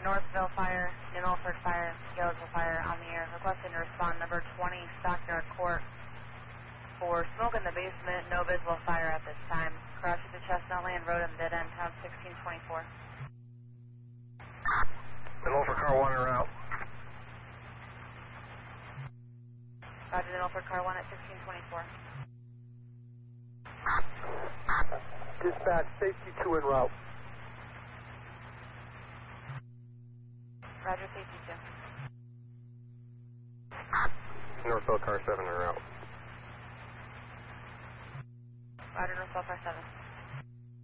Northville Fire, New Milford Fire, Galesville Fire on the air. Requesting to respond number 20 Stockyard Court for smoke in the basement, no visible fire at this time. Crash to Chestnut Lane Road and dead end, pound 1624. New Milford car 1 en route. Roger, New Milford car 1 at 1624. Dispatch, safety 2 en route. Roger, safety 2. Northville car 7 en route. Roger, Northville car 7.